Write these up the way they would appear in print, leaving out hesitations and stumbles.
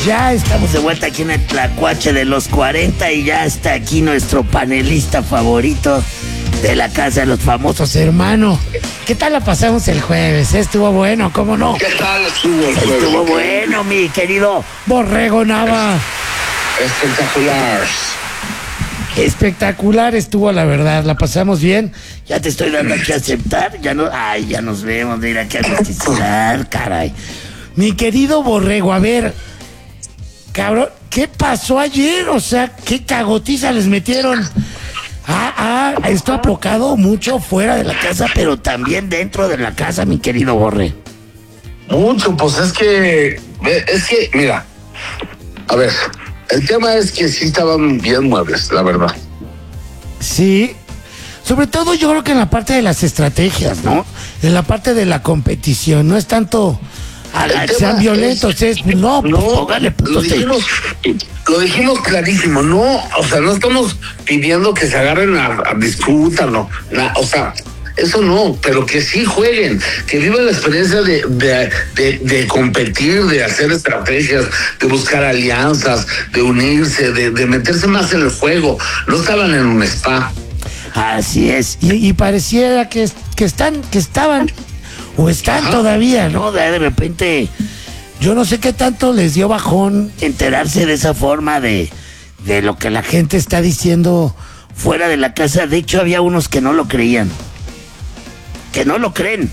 Ya estamos de vuelta aquí en el Tlacuache de los 40 y ya está aquí nuestro panelista favorito de la Casa de los Famosos, hermano. ¿Qué tal la pasamos el jueves? Estuvo bueno, ¿cómo no? ¿Qué tal estuvo el jueves? Estuvo bueno, mi querido Borrego Nava. Espectacular. Espectacular estuvo, la verdad, la pasamos bien. Ya te estoy dando aquí a aceptar. Ya no, ya nos vemos, mira qué autenticidad, caray. Mi querido Borrego, a ver, cabrón, ¿qué pasó ayer? O sea, ¿qué cagotiza les metieron? Esto ha provocado mucho fuera de la casa, pero también dentro de la casa, mi querido Borre. Mucho, pues es que, mira, a ver, el tema es que sí estaban bien muebles, la verdad. Sí, sobre todo yo creo que en la parte de las estrategias, ¿no? En la parte de la competición, no es tanto sean violentos, póngale, lo dijimos clarísimo, no, o sea, no estamos pidiendo que se agarren a disputa, no, o sea, eso no, pero que sí jueguen, que vivan la experiencia de competir, de hacer estrategias, de buscar alianzas, de unirse, de meterse más en el juego. No estaban en un spa. Así es, y pareciera que estaban o están todavía, ¿no? De repente, yo no sé qué tanto les dio bajón enterarse de esa forma de lo que la gente está diciendo fuera de la casa. De hecho, había unos que no lo creían. Que no lo creen.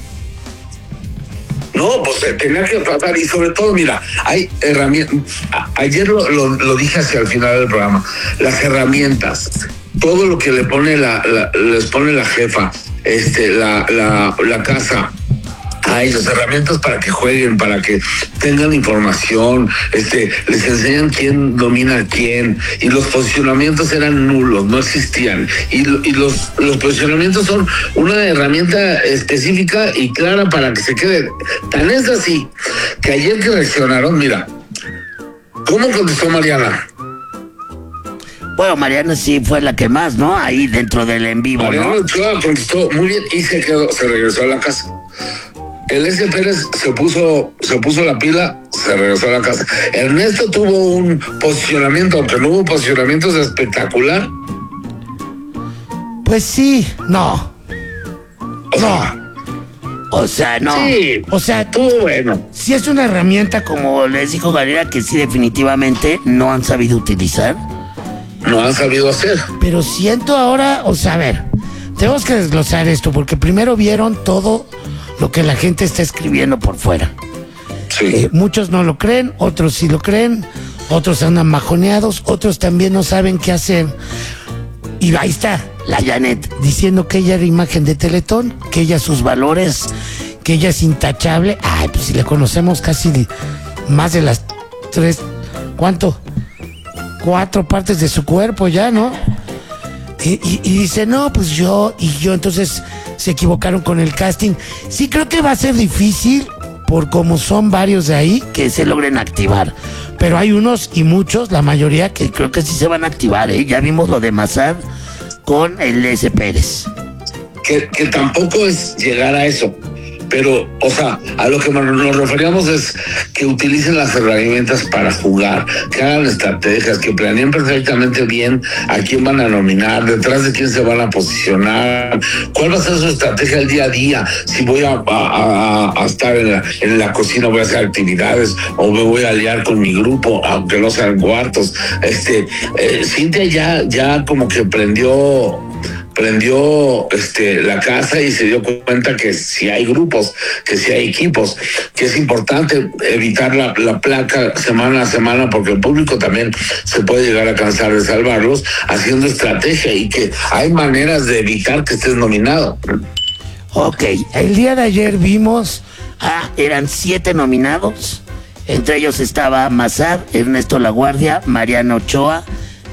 No, pues tenía que tratar, y sobre todo, mira, hay herramientas. Ayer lo dije hacia el final del programa. Las herramientas, todo lo que les pone la jefa, la casa. Hay las herramientas para que jueguen, para que tengan información, les enseñan quién domina a quién, y los posicionamientos eran nulos, no existían, y los posicionamientos son una herramienta específica y clara para que se quede. Tan es así que ayer que reaccionaron, mira, ¿cómo contestó Mariana? Bueno, Mariana sí fue la que más, ¿no? Ahí dentro del en vivo, Mariana Ochoa contestó muy bien y se regresó a la casa. El S. Pérez se puso la pila, se regresó a la casa. Ernesto tuvo un posicionamiento, aunque no hubo posicionamientos espectacular. Pues sí, no. O sea, no. Sí, o sea, estuvo bueno. Sí es una herramienta, como les dijo Galera, que sí definitivamente no han sabido utilizar. No han sabido hacer. Pero siento ahora, o sea, a ver, tenemos que desglosar esto, porque primero vieron todo lo que la gente está escribiendo por fuera. Sí. Muchos no lo creen, otros sí lo creen, otros andan majoneados, otros también no saben qué hacer. Y ahí está la Janet diciendo que ella era imagen de Teletón, que ella sus valores, que ella es intachable. Ay, pues si le conocemos casi más de las 4 partes de su cuerpo ya, ¿no? Y dice, no, pues yo, entonces se equivocaron con el casting. Sí, creo que va a ser difícil, por como son varios de ahí, que se logren activar. Pero hay unos y muchos, la mayoría, que creo que sí se van a activar, ¿eh? Ya vimos lo de Mazar con el S. Pérez. Que tampoco es llegar a eso. Pero, o sea, a lo que nos referíamos es que utilicen las herramientas para jugar, que hagan estrategias, que planeen perfectamente bien a quién van a nominar, detrás de quién se van a posicionar, cuál va a ser su estrategia el día a día, si voy a estar en la cocina, voy a hacer actividades, o me voy a aliar con mi grupo, aunque no sean cuartos. Cintia ya como que prendió la casa y se dio cuenta que si hay grupos, que si hay equipos, que es importante evitar la placa semana a semana, porque el público también se puede llegar a cansar de salvarlos, haciendo estrategia, y que hay maneras de evitar que estés nominado. Ok, el día de ayer vimos, eran 7 nominados, entre ellos estaba Mazar, Ernesto Laguardia, Mariana Ochoa,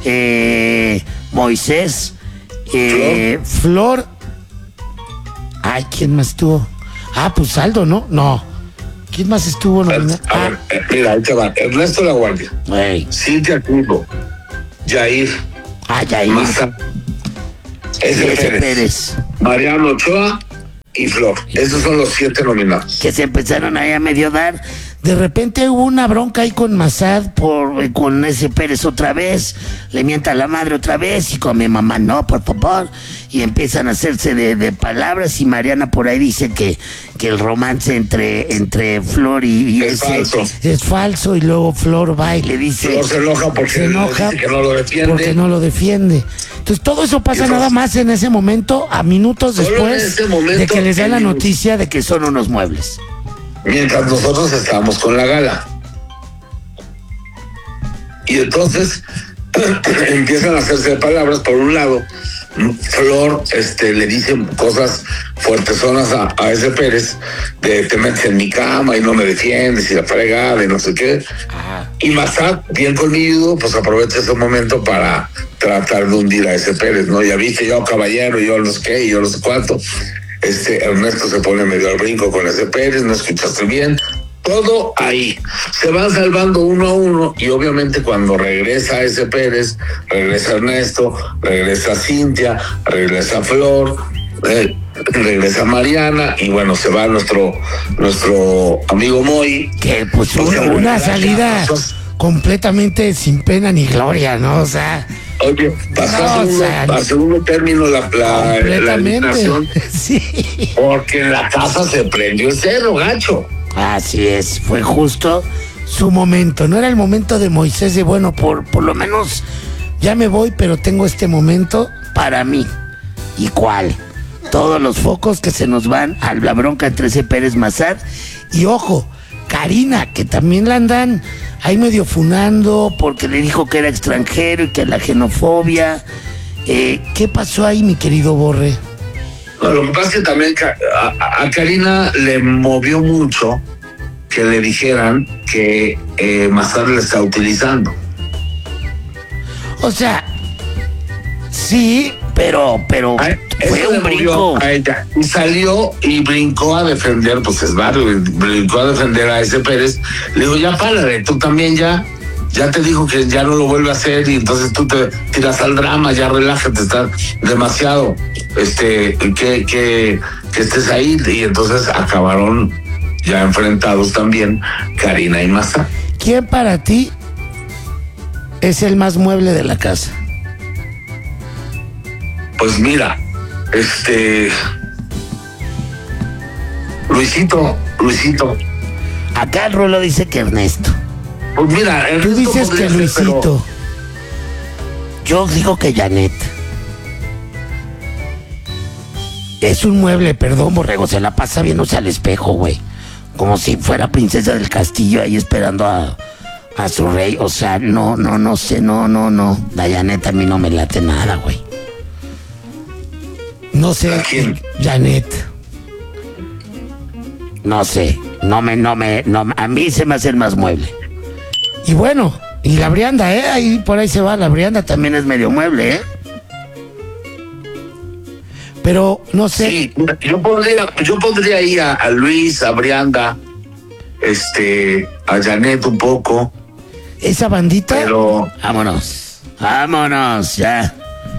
Moisés, Flor. Ay, ¿quién más estuvo? Pues Aldo, ¿no? No. ¿Quién más estuvo nominado? Mira, ahí te va. Ernesto Laguardia, Cintia Cruz, Jair, Jair, Mazar, S. Pérez, Mariano Ochoa y Flor. Esos son los 7 nominados. Que se empezaron ahí a medio dar De repente hubo una bronca ahí con Massad con ese Pérez otra vez, le mienta a la madre otra vez y con mi mamá no, por favor, y empiezan a hacerse de palabras y Mariana por ahí dice que el romance entre Flor y es falso. Es falso y luego Flor va y le dice... Flor se enoja porque dice que no lo defiende. Porque no lo defiende. Entonces todo eso pasa nada más en ese momento, a minutos después de que les da la noticia de que son unos muebles. Mientras nosotros estábamos con la gala. Y entonces empiezan a hacerse de palabras. Por un lado, Flor le dice cosas fuertezonas a ese Pérez, de te metes en mi cama y no me defiendes y la fregada y no sé qué. Y Massad, bien conmigo, pues aprovecha ese momento para tratar de hundir a ese Pérez, ¿no? Ya viste, yo caballero, yo no sé qué, y yo no sé cuánto. Ernesto se pone medio al brinco con ese Pérez, no escuchaste bien, todo ahí. Se van salvando uno a uno y obviamente cuando regresa ese Pérez, regresa Ernesto, regresa Cintia, regresa Flor, regresa Mariana y bueno, se va nuestro amigo Moy. Que pues una salida completamente sin pena ni gloria, ¿no? O sea... Oye, pasó a segundo término la eliminación. Sí. Porque en la casa se prendió el cerro, gacho. Así es, fue justo su momento. No era el momento de Moisés de, bueno, por lo menos ya me voy, pero tengo este momento para mí. ¿Y cuál? Todos los focos que se nos van a la bronca entre ese Pérez Massad. Y ojo, Karina, que también la andan ahí medio funando porque le dijo que era extranjero y que la xenofobia. ¿Qué pasó ahí, mi querido Borre? No, lo que pasa es que también a Karina le movió mucho que le dijeran que Massad le está utilizando. O sea, sí, pero fue un brinco. A ella. Y salió y brincó a defender, pues es barrio, brincó a defender a ese Pérez. Le digo, ya párale, tú también ya te dijo que ya no lo vuelve a hacer y entonces tú te tiras al drama, ya relájate, estás demasiado, que estés ahí. Y entonces acabaron ya enfrentados también Karina y Massad. ¿Quién para ti es el más mueble de la casa? Pues mira, Luisito. Acá el Rolo dice que Ernesto. Pues mira, Ernesto. Tú dices que Luisito. Pero... Yo digo que Janet. Es un mueble, perdón, Borrego, se la pasa viéndose al espejo, güey. Como si fuera princesa del castillo ahí esperando a su rey. O sea, no sé. La Janet a mí no me late nada, güey. No sé. ¿A quién? Janet. No sé. No, a mí se me hace el más mueble. Y bueno, y la Brianda, ahí por ahí se va. La Brianda también es medio mueble, Pero no sé. Sí, yo pondría ahí a Luis, a Brianda, a Janet un poco. Esa bandita. Pero vámonos, ya.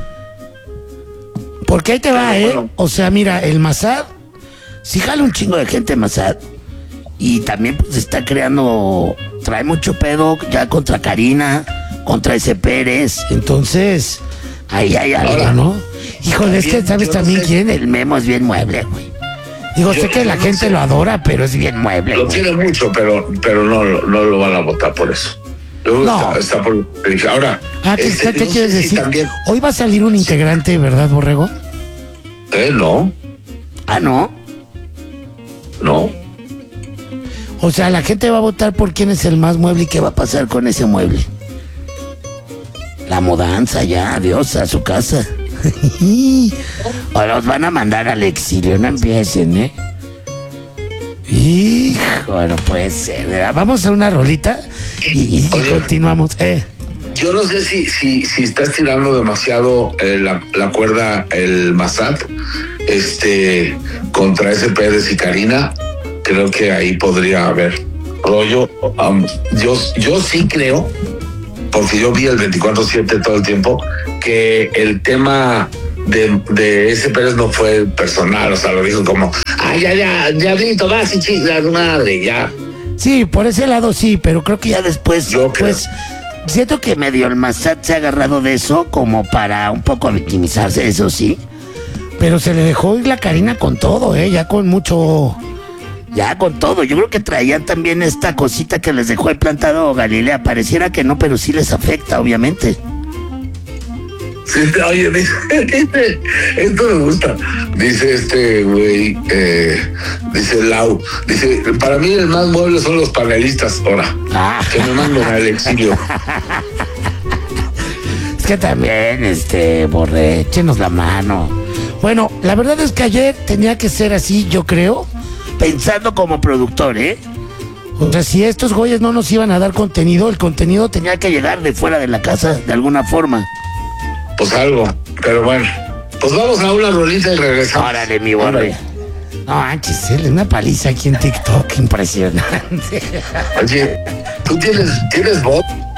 Porque ahí te va, bueno. O sea, mira, el Massad, sí jala un chingo de gente Massad. Y también pues está trae mucho pedo ya contra Karina, contra ese Pérez. Entonces, ahí hay algo, ¿no? Híjole, es que sabes también quién, el Memo es bien mueble, güey. Digo, sé que la gente lo adora, pero es bien mueble. Lo quiere mucho, pero no lo van a votar por eso. No. Está por... Ahora, ¿qué quieres decir? También... Hoy va a salir un integrante, ¿verdad, Borrego? No. ¿Ah, no? No. O sea, la gente va a votar por quién es el más mueble y qué va a pasar con ese mueble. La mudanza ya, adiós a su casa. O los van a mandar al exilio, no empiecen, Hijo, no puede ser. Vamos a una rolita y continuamos. Yo no sé si está estirando demasiado la cuerda el Massad contra ese Pérez y Karina. Creo que ahí podría haber rollo. Yo sí creo, porque yo vi el 24/7 todo el tiempo, que el tema de ese Pérez no fue personal, o sea, lo dijo como, ya, Diablito, vas y chingas madre, ya. Sí, por ese lado sí, pero creo que ya después, Yo creo. pues, siento que medio el Massad se ha agarrado de eso como para un poco victimizarse, eso sí. Pero se le dejó ir la Karina con todo, ya con mucho... Ya con todo, yo creo que traían también esta cosita que les dejó el plantado Galilea. Pareciera que no, pero sí les afecta, obviamente. Sí, oye, dice, esto me gusta. Dice este güey, dice Lau, dice, para mí el más mueble son los panelistas, ahora, que me manden al exilio. Es que también, Borré, échenos la mano. Bueno, la verdad es que ayer tenía que ser así, yo creo, pensando como productor, O sea, si estos güeyes no nos iban a dar contenido, el contenido tenía que llegar de fuera de la casa, de alguna forma. Pues algo, pero bueno. Pues vamos a una rolita y regresamos. Órale, mi Borre. No, manches, una paliza aquí en TikTok, impresionante. Oye, ¿tú tienes voz?